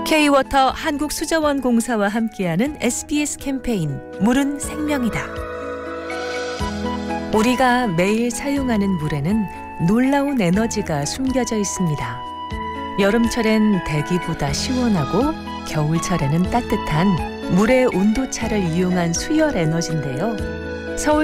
K-워터 한국수자원공사와 함께하는 SBS 캠페인 물은 생명이다. 우리가 매일 사용하는 물에는 놀라운 에너지가 숨겨져 있습니다. 여름철엔 대기보다 시원하고 겨울철에는 따뜻한 물의 온도차를 이용한 수열 에너지인데요. 서울